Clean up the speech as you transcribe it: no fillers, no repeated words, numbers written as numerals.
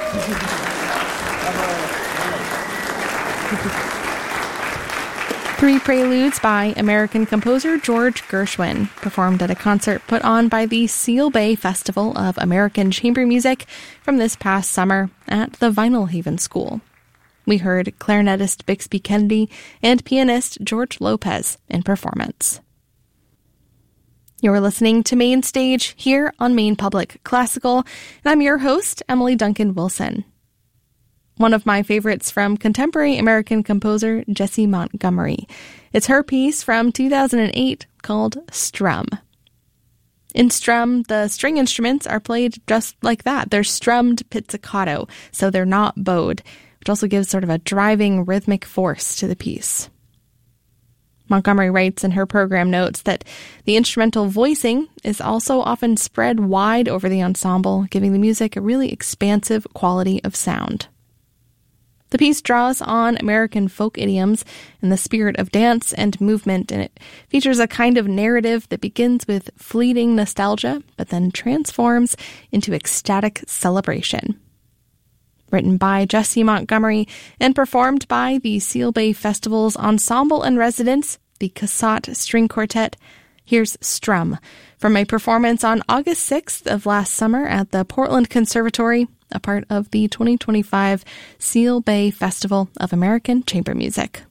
Three Preludes by American composer George Gershwin, performed at a concert put on by the Seal Bay Festival of American Chamber Music from this past summer at the Vinyl Haven School. We heard clarinetist Bixby Kennedy and pianist George Lopez in performance. You're listening to Main Stage here on Maine Public Classical, and I'm your host, Emily Duncan Wilson. One of my favorites from contemporary American composer Jessie Montgomery. It's her piece from 2008 called Strum. In Strum, the string instruments are played just like that. They're strummed pizzicato, so they're not bowed, which also gives sort of a driving rhythmic force to the piece. Montgomery writes in her program notes that the instrumental voicing is also often spread wide over the ensemble, giving the music a really expansive quality of sound. The piece draws on American folk idioms and the spirit of dance and movement, and it features a kind of narrative that begins with fleeting nostalgia, but then transforms into ecstatic celebration. Written by Jessie Montgomery and performed by the Seal Bay Festival's Ensemble in Residence, the Cassatt String Quartet, here's Strum, from a performance on August 6th of last summer at the Portland Conservatory, a part of the 2025 Seal Bay Festival of American Chamber Music.